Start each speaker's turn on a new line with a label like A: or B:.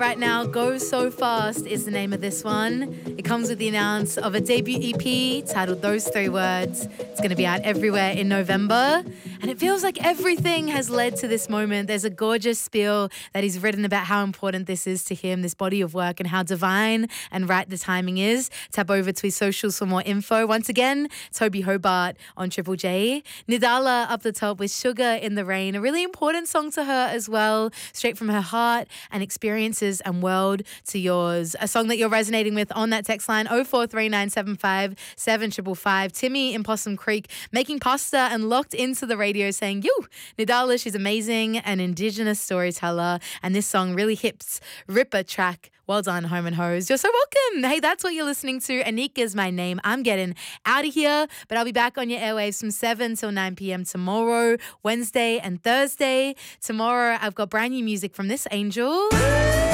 A: Right now, Go So Fast is the name of this one. It comes with the announce of a debut EP titled Those Three Words. It's going to be out everywhere in November. And it feels like everything has led to this moment. There's a gorgeous spiel that he's written about how important this is to him, this body of work, and how divine and right the timing is. Tap over to his socials for more info. Once again, Toby Hobart on Triple J. Nidala up the top with Sugar in the Rain, a really important song to her as well, straight from her heart and experiences and world to yours. A song that you're resonating with on that text line 043975 7555. Timmy in Possum Creek making pasta and locked into the radio saying, "Yo, Nidala, she's amazing, an Indigenous storyteller, and this song really hits ripper track. Well done, Home and Hose. You're so welcome. Hey, that's what you're listening to. Anika is my name. I'm getting out of here, but I'll be back on your airwaves from 7 till 9 p.m. tomorrow, Wednesday and Thursday. Tomorrow, I've got brand new music from this angel.